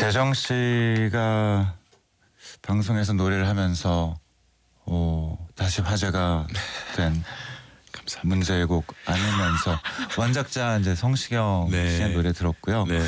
재정 씨가 방송에서 노래를 하면서 다시 화제가 된 감사합니다. 문제의 곡 아니면서 원작자 이제 성시경 네. 씨의 노래 들었고요. 네.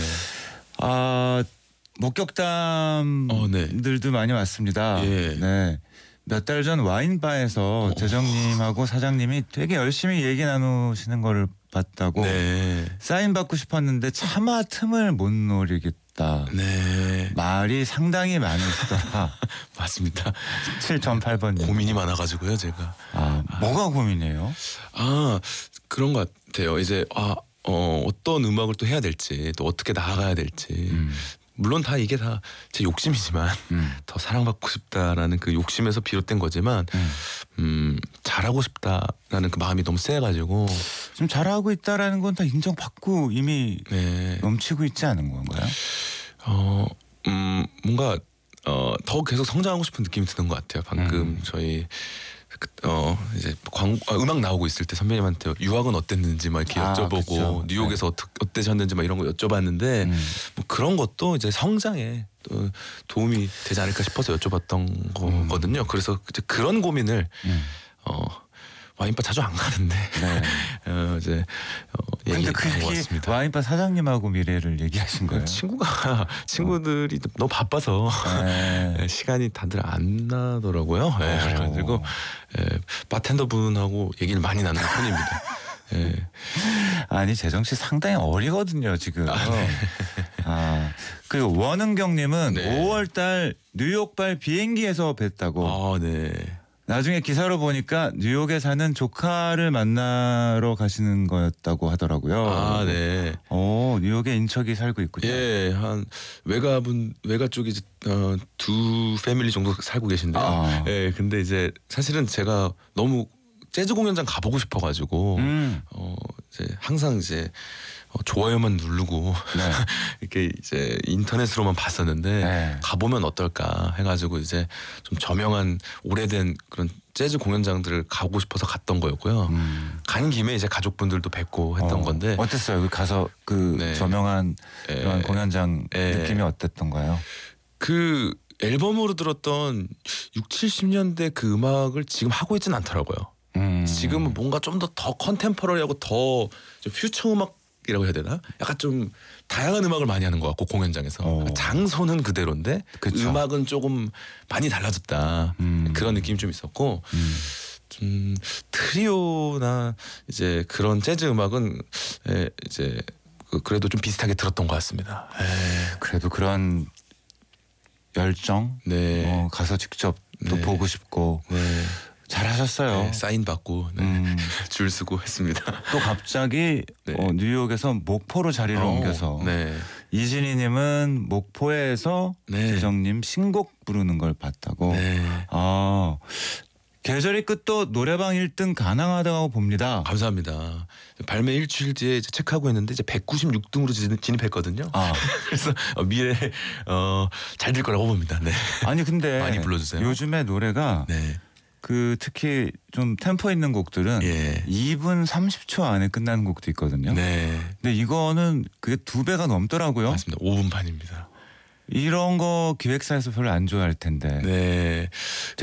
목격담들도 많이 왔습니다. 예. 네. 몇 달 전 와인바에서 재정님하고 사장님이 되게 열심히 얘기 나누시는 거를 봤다고. 네. 사인 받고 싶었는데 차마 틈을 못 노리겠다. 네. 말이 상당히 많으시더라. 맞습니다. 7.8번님. 고민이 많아가지고요, 제가. 뭐가 고민이에요? 그런 것 같아요. 이제 어떤 음악을 또 해야 될지, 또 어떻게 나아가야 될지. 물론 다 이게 다 제 욕심이지만 더 사랑받고 싶다라는 그 욕심에서 비롯된 거지만 잘하고 싶다라는 그 마음이 너무 세가지고 좀 잘하고 있다라는 건 다 인정받고 이미 네. 넘치고 있지 않은 건가요? 뭔가 더 계속 성장하고 싶은 느낌이 드는 것 같아요. 방금 저희 이제 음악 나오고 있을 때 선배님한테 유학은 어땠는지 막 이렇게 여쭤보고 그쵸. 뉴욕에서 어떠셨는지 막 이런 거 여쭤봤는데 뭐 그런 것도 이제 성장에 또 도움이 되지 않을까 싶어서 여쭤봤던 거거든요. 그래서 이제 그런 고민을 와인바 자주 안 가는데 네. 이제 근데 얘기한 것 그게 같습니다. 와인바 사장님하고 미래를 얘기하신 거예요? 친구들이 너무 바빠서 네. 시간이 다들 안 나더라고요. 그래가지고 바텐더 분하고 얘기를 많이 나누는 편입니다. 아니 재정 씨 상당히 어리거든요 지금. 그리고 원은경님은 네. 5월달 뉴욕발 비행기에서 뵀다고. 네. 나중에 기사로 보니까 뉴욕에 사는 조카를 만나러 가시는 거였다고 하더라고요. 네. 뉴욕에 인척이 살고 있군요. 예, 한 외가 쪽이 이제 두 패밀리 정도 살고 계신데요. 예, 근데 이제 사실은 제가 너무 재즈 공연장 가보고 싶어가지고 이제 항상 이제 좋아요만 누르고 네. 이렇게 이제 인터넷으로만 봤었는데 네. 가보면 어떨까 해가지고 이제 좀 저명한 오래된 그런 재즈 공연장들을 가고 싶어서 갔던 거였고요. 가는 김에 이제 가족분들도 뵙고 했던 건데 어땠어요? 가서 그 저명한 그런 공연장 느낌이 어땠던가요? 그 앨범으로 들었던 6, 70년대 그 음악을 지금 하고 있진 않더라고요. 지금은 뭔가 좀 더 컨템퍼러리하고 더 좀 퓨처 음악이라고 해야 되나? 약간 좀 다양한 음악을 많이 하는 것 같고 공연장에서 장소는 그대로인데 그쵸. 음악은 조금 많이 달라졌다. 그런 느낌이 좀 있었고 좀 트리오나 이제 그런 재즈 음악은 이제 그래도 좀 비슷하게 들었던 것 같습니다. 그래도 그런 열정, 네. 가서 직접 또 보고 싶고 잘하셨어요. 네, 사인 받고 줄 서고 했습니다. 또 갑자기 뉴욕에서 목포로 자리를 옮겨서 이진희님은 목포에서 재정님 신곡 부르는 걸 봤다고. 계절의 끝도 노래방 1등 가능하다고 봅니다. 감사합니다. 발매 일주일 뒤에 이제 체크하고 있는데 이제 196등으로 진입했거든요. 그래서 미래 잘 될 거라고 봅니다. 네. 아니 근데 많이 불러주세요. 요즘에 노래가 그 특히 좀 템포 있는 곡들은 2분 30초 안에 끝나는 곡도 있거든요. 근데 이거는 그게 2배가 넘더라고요. 맞습니다. 5분 반입니다. 이런 거 기획사에서 별로 안 좋아할 텐데.